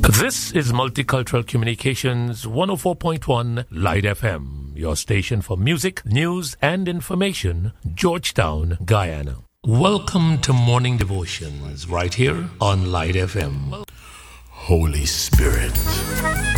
This is Multicultural Communications 104.1 Light FM, your station for music, news, and information, Georgetown, Guyana. Welcome to Morning Devotions right here on Light FM. Holy Spirit.